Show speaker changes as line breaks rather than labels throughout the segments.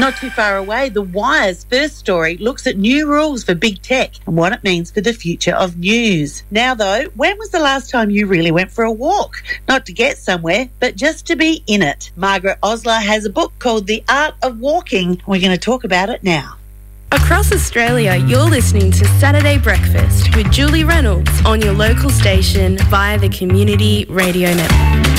Not too far away, The Wire's first story looks at new rules for big tech and what it means for the future of news. Now, though, when was the last time you really went for a walk? Not to get somewhere, but just to be in it. Margaret Osler has a book called The Art of Walking. We're going to talk about it now.
Across Australia, you're listening to Saturday Breakfast with Julie Reynolds on your local station via the Community Radio Network.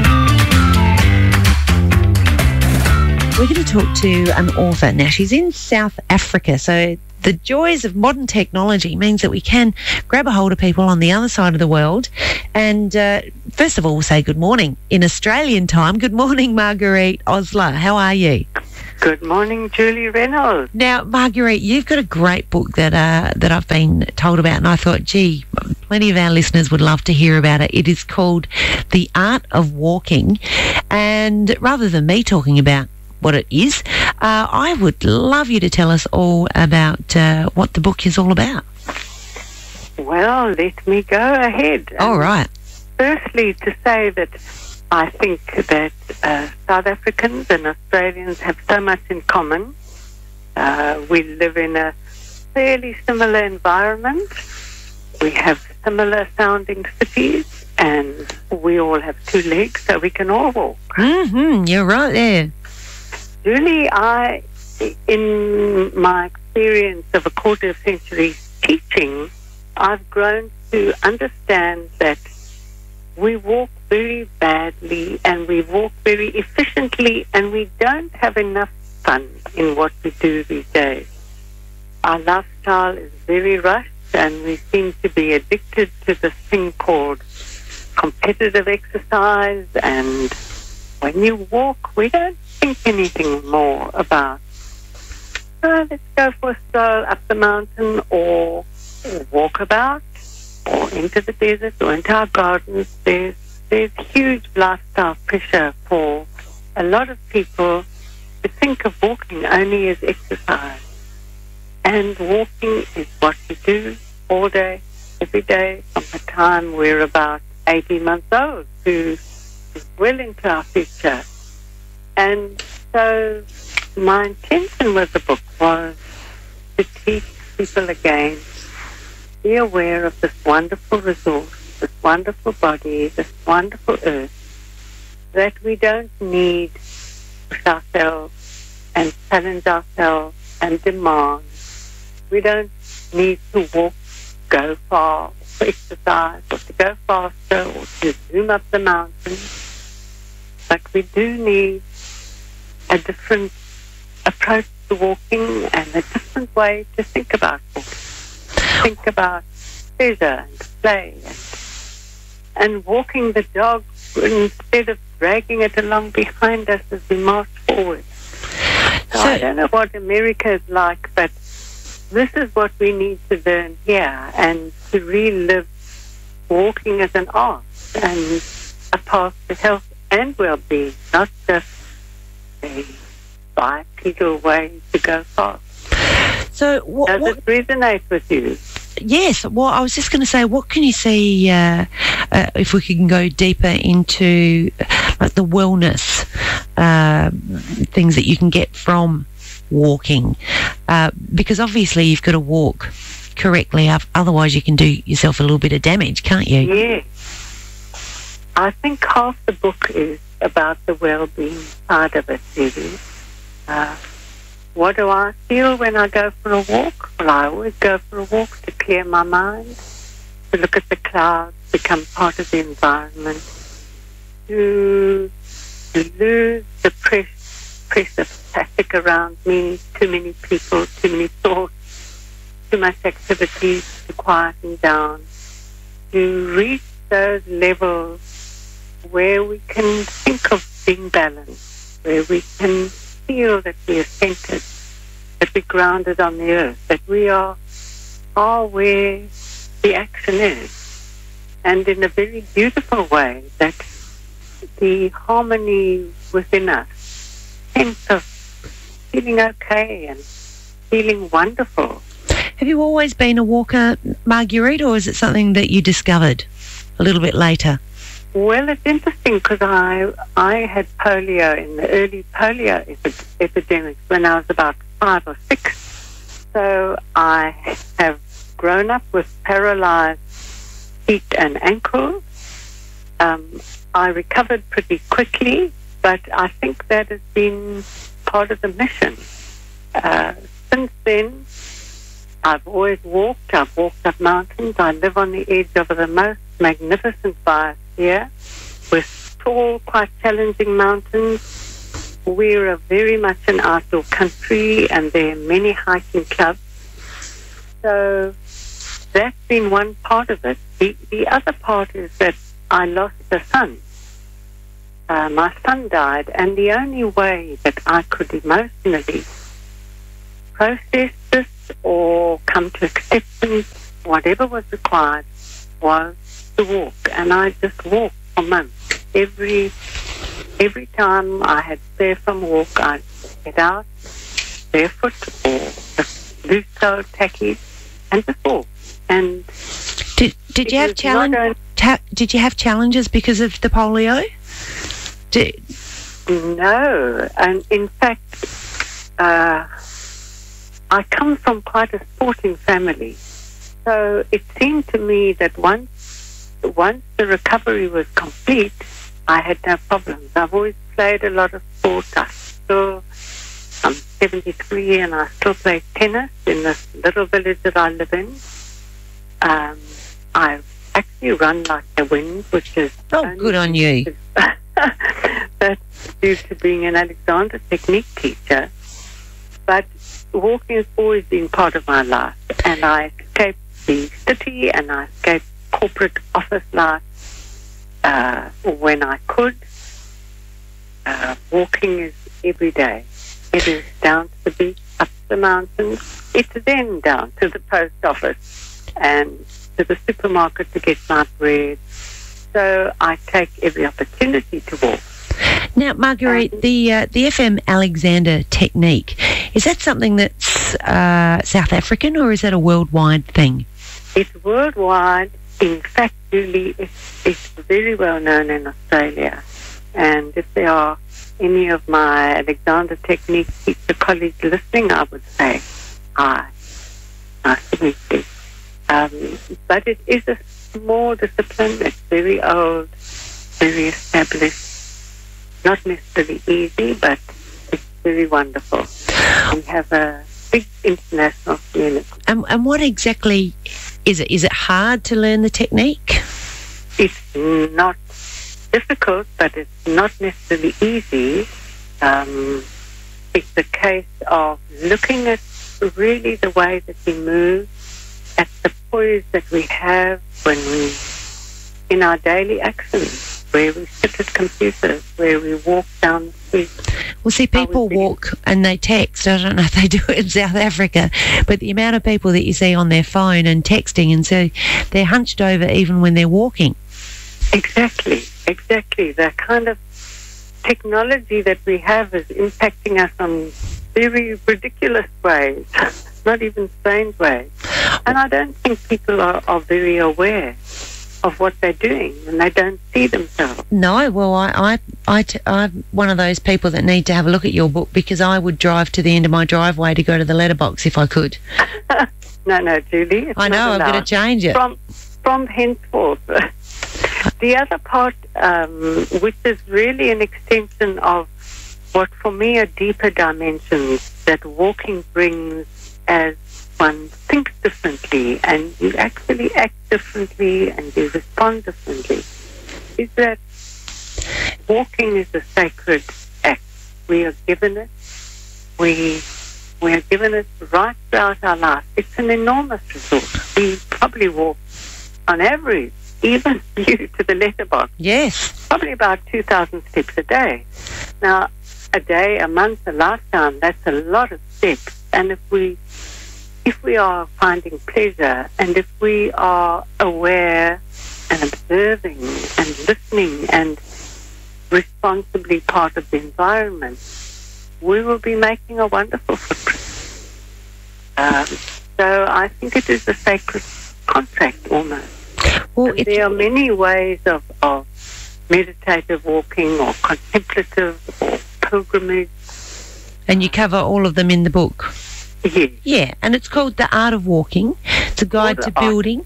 We're going to talk to an author. Now, she's in South Africa, so the joys of modern technology means that we can grab a hold of people on the other side of the world. And first of all, we'll say good morning in Australian time. Good morning, Marguerite Osler. How are you?
Good morning, Julie Reynolds.
Now, Marguerite, you've got a great book that I've been told about, and I thought, gee, plenty of our listeners would love to hear about it. It is called The Art of Walking. And rather than me talking about what it is, I would love you to tell us all about what the book is all about.
Well, let me go ahead.
All right.
Firstly, to say that I think that South Africans and Australians have so much in common. We live in a fairly similar environment. We have similar sounding cities, and we all have two legs, so we can all walk.
Mm-hmm, you're right there.
Julie, in my experience of a quarter of a century teaching, I've grown to understand that we walk very badly and we walk very efficiently, and we don't have enough fun in what we do these days. Our lifestyle is very rushed, and we seem to be addicted to this thing called competitive exercise, and when you walk, we don't think anything more about, let's go for a stroll up the mountain or walk about or into the desert or into our gardens. There's huge lifestyle pressure for a lot of people to think of walking only as exercise. And walking is what we do all day, every day, from the time we're about 18 months old to well into our future. And so my intention with the book was to teach people again, be aware of this wonderful resource, this wonderful body, this wonderful earth, that we don't need to push ourselves and challenge ourselves and demand. We don't need to walk, go far, for exercise, or to go faster, or to zoom up the mountain. But we do need a different approach to walking and a different way to think about walking. Think about pleasure and play and walking the dog instead of dragging it along behind us as we march forward. So I don't know what America is like, but this is what we need to learn here, and to relive walking as an art and a path to health and well-being, not just a bipedal way to go fast.
So
does it resonate with you?
Yes. Well, I was just going to say, what can you see if we can go deeper into like the wellness things that you can get from walking? Because obviously you've got to walk correctly, otherwise you can do yourself a little bit of damage, can't you?
Yes. I think half the book is about the well-being side of it, really. What do I feel when I go for a walk? Well, I always go for a walk to clear my mind, to look at the clouds, become part of the environment, to lose the press of traffic around me, too many people, too many thoughts, too much activity, to quieten down, to reach those levels where we can think of being balanced, where we can feel that we are centered, that we're grounded on the earth, that we are where the action is, and in a very beautiful way, that the harmony within us, sense of feeling okay and feeling wonderful.
Have you always been a walker, Marguerite, or is it something that you discovered a little bit later?
Well, it's interesting because I had polio in the early polio epidemics when I was about 5 or 6. So I have grown up with paralyzed feet and ankles. I recovered pretty quickly, but I think that has been part of the mission. Since then, I've always walked. I've walked up mountains. I live on the edge of the most magnificent biosphere with tall, quite challenging mountains. We're very much an outdoor country, and there are many hiking clubs. So that's been one part of it. The other part is that I lost a son. My son died, and the only way that I could emotionally process this or come to acceptance, whatever was required, was to walk. And I just walked for months. Every time I had spare from walk, I'd get out barefoot or loose toe tackies and just walk. And
did you have did you have challenges because of the polio?
No, and in fact, I come from quite a sporting family, so it seemed to me that once the recovery was complete, I had no problems. I've always played a lot of sport. I'm 73 and I still play tennis in this little village that I live in. I've actually run like the wind, which is...
Oh, good on you.
That's due to being an Alexander Technique teacher. But walking has always been part of my life. And I escaped the city and I escaped corporate office life when I could. Walking is every day. It is down to the beach, up the mountains. It's then down to the post office and to the supermarket to get my bread. So I take every opportunity to walk.
Now, Marguerite, the FM Alexander Technique, is that something that's South African or is that a worldwide thing?
It's worldwide. In fact, Julie, it's very well known in Australia. And if there are any of my Alexander Technique teacher colleagues listening, I would say hi. Nice to meet you. But it is a small discipline. It's very old, very established. Not necessarily easy, but it's very wonderful. We have a big international community.
And what exactly is it? Is it hard to learn the technique?
It's not difficult, but it's not necessarily easy. It's a case of looking at really the way that we move, at the poise that we have when we, in our daily actions, where we sit at computers, where we walk down the street.
Well, see, people walk and they text. I don't know if they do it in South Africa, but the amount of people that you see on their phone and texting, and so they're hunched over even when they're walking.
Exactly. The kind of technology that we have is impacting us on very ridiculous ways, not even strange ways. And I don't think people are very aware of what they're doing, and they don't see themselves.
No, well, I'm one of those people that need to have a look at your book, because I would drive to the end of my driveway to go to the letterbox if I could.
No, Julie.
I know, I've got to change it.
From henceforth. The other part, which is really an extension of what for me are deeper dimensions that walking brings as one thinks differently and you actually act differently and you respond differently, is that walking is a sacred act. We are given it. We are given it right throughout our life. It's an enormous resource. We probably walk, on average, even you to the letterbox.
Yes.
Probably about 2,000 steps a day. Now, a day, a month, a lifetime, that's a lot of steps. And if we are finding pleasure and if we are aware and observing and listening and responsibly part of the environment, we will be making a wonderful footprint. So I think it is a sacred contract almost.
Well,
there are many ways of meditative walking or contemplative or pilgrimage.
And you cover all of them in the book?
Yes.
Yeah, and it's called The Art of Walking. It's a guide to building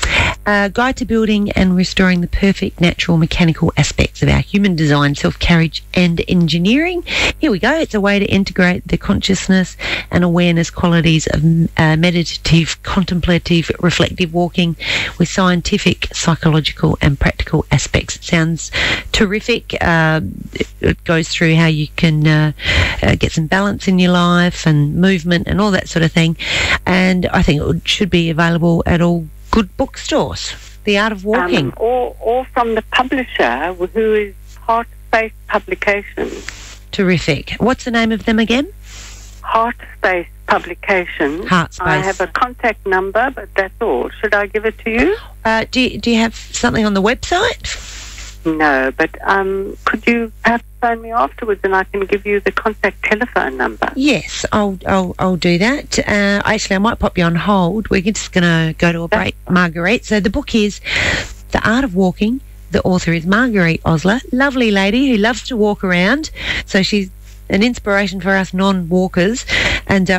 and restoring the perfect natural mechanical aspects of our human design, self-carriage and engineering. Here we go. It's a way to integrate the consciousness and awareness qualities of meditative, contemplative, reflective walking with scientific, psychological and practical aspects. It sounds terrific. It goes through how you can get some balance in your life and movement and all that sort of thing. And I think it should be available at all good bookstores. The Art of Walking.
Or from the publisher, who is Heart Space Publications.
Terrific. What's the name of them again?
Heart Space Publications.
Heart Space.
I have a contact number, but that's all. Should I give it to you?
Do you have something on the website?
No, but could you perhaps phone me afterwards and I can give you the contact telephone number?
Yes, I'll do that. Actually, I might pop you on hold. We're just going to go to a break, Marguerite. So the book is The Art of Walking. The author is Marguerite Osler, lovely lady who loves to walk around. So she's an inspiration for us non-walkers, and